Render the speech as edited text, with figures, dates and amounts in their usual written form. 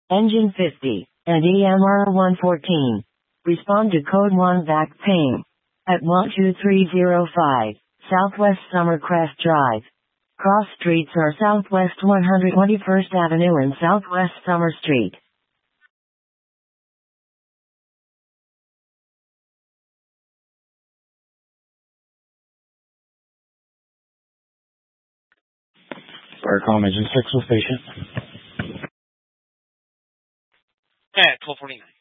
Engine 50, and EMR 114. Respond to code 1 back ping. At 12305, Southwest Summercrest Drive. Cross streets are Southwest 121st Avenue and Southwest Summer Street. Firecom Engine 6 with patient. At 1249.